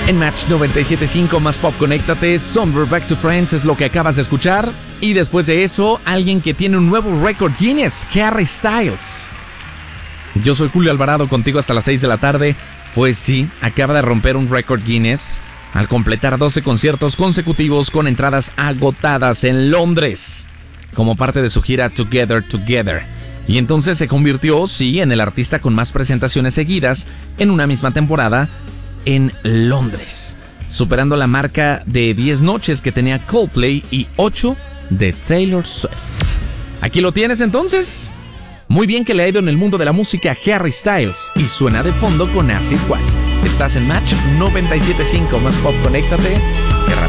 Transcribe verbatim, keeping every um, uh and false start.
En Match noventa y siete punto cinco más pop, conéctate. Somewhere Back to Friends es lo que acabas de escuchar. Y después de eso, alguien que tiene un nuevo récord Guinness, Harry Styles. Yo soy Julio Alvarado, contigo hasta las seis de la tarde. Pues sí, acaba de romper un récord Guinness al completar doce conciertos consecutivos con entradas agotadas en Londres, como parte de su gira Together Together. Y entonces se convirtió, sí, en el artista con más presentaciones seguidas en una misma temporada en Londres, superando la marca de diez noches que tenía Coldplay y ocho de Taylor Swift. Aquí lo tienes entonces. Muy bien que le ha ido en el mundo de la música Harry Styles y suena de fondo con Acid Was. Estás en Match noventa y siete punto cinco más pop, conéctate. Que